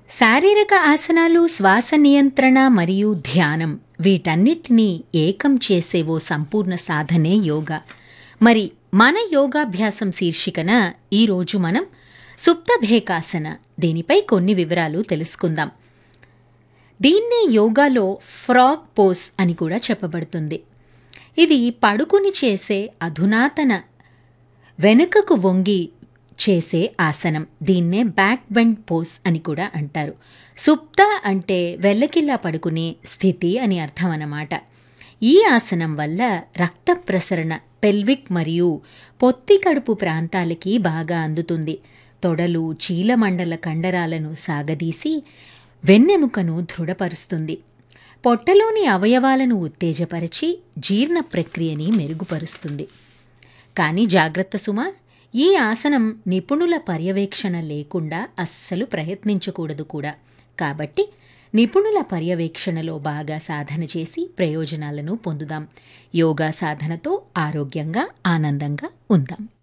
శారీరక ఆసనాలు, శ్వాస నియంత్రణ మరియు ధ్యానం వీటన్నిటినీ ఏకం చేసే ఓ సంపూర్ణ సాధనే యోగా. మరి మన యోగాభ్యాసం శీర్షికన ఈరోజు మనం సుప్తభేకాసన దీనిపై కొన్ని వివరాలు తెలుసుకుందాం. దీన్నే యోగాలో ఫ్రాగ్ పోస్ అని కూడా చెప్పబడుతుంది. ఇది పడుకుని చేసే అధునాతన వెనుకకు వంగి చేసే ఆసనం. దీన్నే బ్యాక్ బెండ్ పోస్ అని కూడా అంటారు. సుప్త అంటే వెల్లకిల్లా పడుకునే స్థితి అని అర్థం అన్నమాట. ఈ ఆసనం వల్ల రక్త ప్రసరణ పెల్విక్ మరియు పొత్తి కడుపు ప్రాంతాలకి బాగా అందుతుంది. తొడలు, చీలమండల కండరాలను సాగదీసి వెన్నెముకను దృఢపరుస్తుంది. పొట్టలోని అవయవాలను ఉత్తేజపరిచి జీర్ణ ప్రక్రియని మెరుగుపరుస్తుంది. కానీ జాగ్రత్త సుమా, ఈ ఆసనం నిపుణుల పర్యవేక్షణ లేకుండా అస్సలు ప్రయత్నించకూడదు కూడా. కాబట్టి నిపుణుల పర్యవేక్షణలో బాగా సాధన చేసి ప్రయోజనాలను పొందుదాం. యోగా సాధనతో ఆరోగ్యంగా, ఆనందంగా ఉందాం.